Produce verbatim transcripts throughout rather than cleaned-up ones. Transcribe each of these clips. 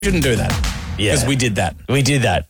Shouldn't do that. Yeah. Because we did that. We did that.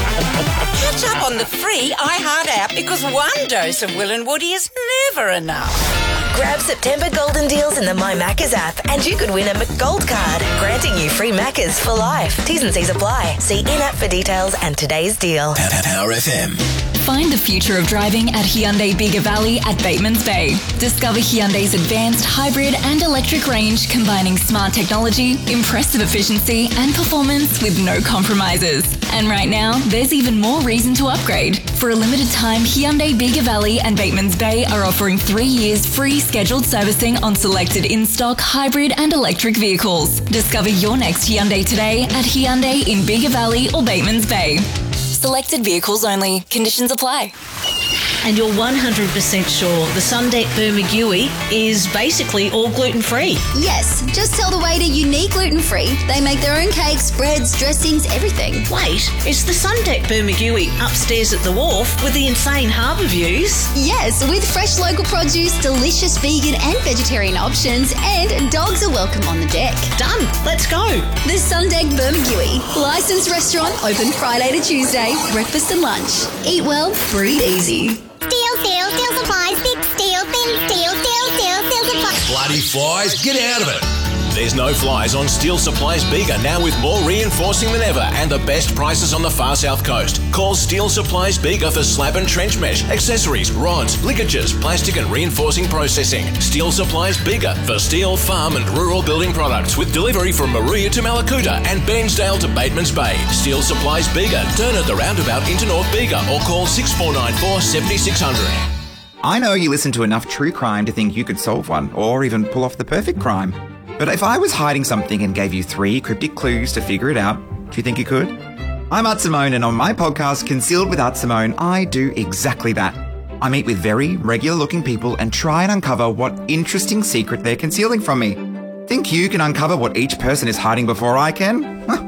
Catch up on the free iHeart app because one dose of Will and Woody is never enough. Grab September golden deals in the My Maccas app and you could win a McGold card, granting you free Maccas for life. T's and C's apply. See in-app for details and today's deal. Power F M. Find the future of driving at Hyundai Bigger Valley at Bateman's Bay. Discover Hyundai's advanced hybrid and electric range, combining smart technology, impressive efficiency and performance with no compromises. And right now, there's even more reason to upgrade. For a limited time, Hyundai Bigger Valley and Bateman's Bay are offering three years free scheduled servicing on selected in-stock hybrid and electric vehicles. Discover your next Hyundai today at Hyundai in Bigger Valley or Bateman's Bay. Selected vehicles only. Conditions apply. And you're one hundred percent sure the Sundeck Bermagui is basically all gluten-free? Yes, just tell the waiter you need gluten-free. They make their own cakes, breads, dressings, everything. Wait, it's the Sundeck Bermagui upstairs at the wharf with the insane harbour views? Yes, with fresh local produce, delicious vegan and vegetarian options, and dogs are welcome on the deck. Done. Let's go. The Sundeck Bermagui. Licensed restaurant, open Friday to Tuesday, breakfast and lunch. Eat well, breathe easy. Steel, steel, steel supplies, big steel, thin steel, steel, steel, steel supplies. Bloody flies, get out of it. There's no flies on Steel Supplies Bega, now with more reinforcing than ever and the best prices on the far south coast. Call Steel Supplies Bega for slab and trench mesh, accessories, rods, ligatures, plastic and reinforcing processing. Steel Supplies Bega for steel, farm and rural building products with delivery from Maruya to Malakuta and Bairnsdale to Bateman's Bay. Steel Supplies Bega, turn at the roundabout into North Bega or call six four nine four, seven six zero zero. I know you listen to enough true crime to think you could solve one or even pull off the perfect crime. But if I was hiding something and gave you three cryptic clues to figure it out, do you think you could? I'm Art Simone, and on my podcast, Concealed with Art Simone, I do exactly that. I meet with very regular-looking people and try and uncover what interesting secret they're concealing from me. Think you can uncover what each person is hiding before I can?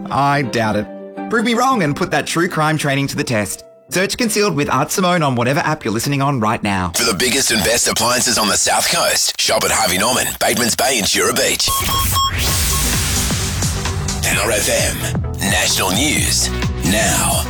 I doubt it. Prove me wrong and put that true crime training to the test. Search Concealed with Art Simone on whatever app you're listening on right now. For the biggest and best appliances on the South Coast, shop at Harvey Norman, Bateman's Bay and Shura Beach. Power F M. National News. Now.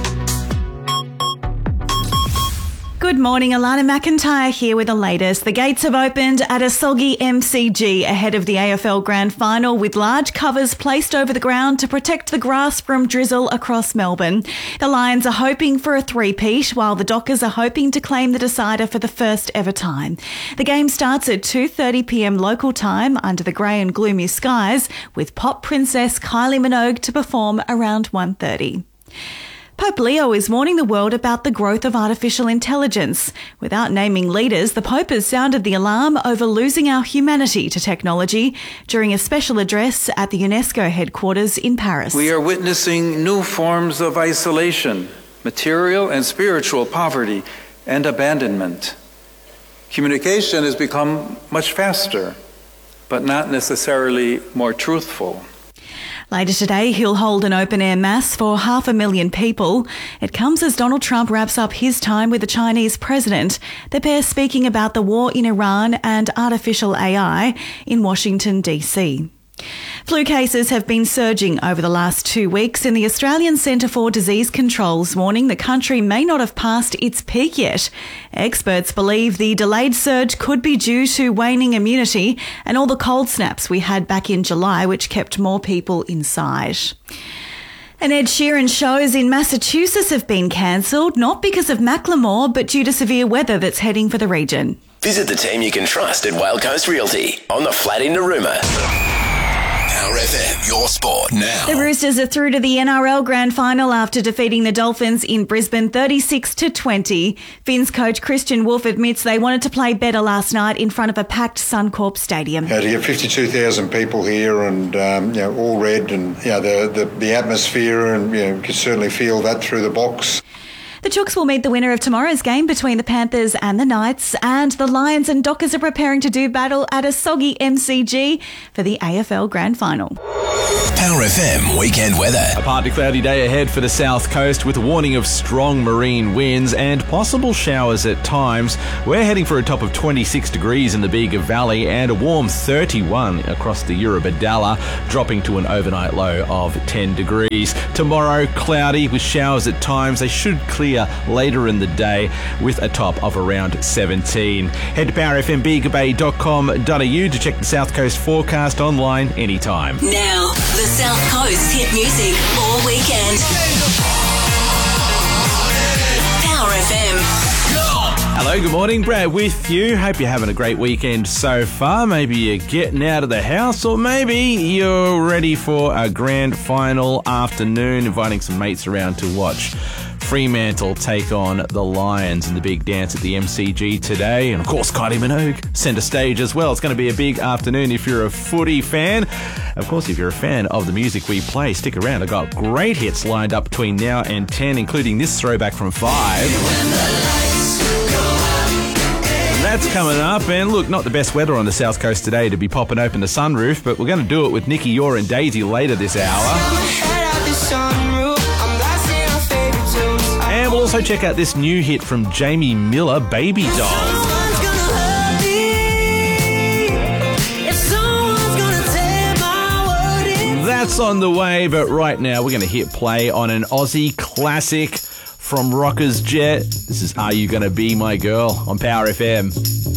Good morning, Alana McIntyre here with the latest. The gates have opened at a soggy M C G ahead of the A F L Grand Final, with large covers placed over the ground to protect the grass from drizzle across Melbourne. The Lions are hoping for a three-peat, while the Dockers are hoping to claim the decider for the first ever time. The game starts at two thirty p m local time under the grey and gloomy skies, with pop princess Kylie Minogue to perform around one thirty. Pope Leo is warning the world about the growth of artificial intelligence. Without naming leaders, the Pope has sounded the alarm over losing our humanity to technology during a special address at the UNESCO headquarters in Paris. We are witnessing new forms of isolation, material and spiritual poverty, and abandonment. Communication has become much faster, but not necessarily more truthful. Later today, he'll hold an open-air mass for half a million people. It comes as Donald Trump wraps up his time with the Chinese president. The pair speaking about the war in Iran and artificial A I in Washington, D C. Flu cases have been surging over the last two weeks, and the Australian Centre for Disease Control's warning the country may not have passed its peak yet. Experts believe the delayed surge could be due to waning immunity and all the cold snaps we had back in July, which kept more people inside. And Ed Sheeran shows in Massachusetts have been cancelled, not because of Macklemore, but due to severe weather that's heading for the region. Visit the team you can trust at Wild Coast Realty on the flat in Narooma. Power F M, your sport now. The Roosters are through to the N R L Grand Final after defeating the Dolphins in Brisbane thirty-six to twenty. Finns coach Christian Wolf admits they wanted to play better last night in front of a packed Suncorp Stadium. Yeah, to get fifty-two thousand people here and um, you know, all red, and you know, the, the, the atmosphere, and you know, you could certainly feel that through the box. The Chooks will meet the winner of tomorrow's game between the Panthers and the Knights, and the Lions and Dockers are preparing to do battle at a soggy M C G for the A F L Grand Final. Power F M weekend weather. A partly cloudy day ahead for the south coast with a warning of strong marine winds and possible showers at times. We're heading for a top of twenty-six degrees in the Bega Valley and a warm thirty-one across the Eurobodalla, dropping to an overnight low of ten degrees. Tomorrow, cloudy with showers at times. They should clear later in the day with a top of around seventeen. Head to power f m bega bay dot com dot a u to check the south coast forecast online anytime. Now, the South Coast hit music all weekend. Power F M. Hello, good morning. Brad with you. Hope you're having a great weekend so far. Maybe you're getting out of the house, or maybe you're ready for a grand final afternoon, inviting some mates around to watch Fremantle take on the Lions in the big dance at the M C G today. And of course, Kylie Minogue centre stage as well. It's going to be a big afternoon if you're a footy fan. Of course, if you're a fan of the music we play, stick around. I've got great hits lined up between now and ten, including this throwback from five. That's coming up. And look, not the best weather on the south coast today to be popping open the sunroof, but we're going to do it with Nikki Yor and Daisy later this hour. And we'll also check out this new hit from Jamie Miller, Baby Doll. That's on the way, but right now we're going to hit play on an Aussie classic from Rockers Jet. This is Are You Gonna Be My Girl on Power F M.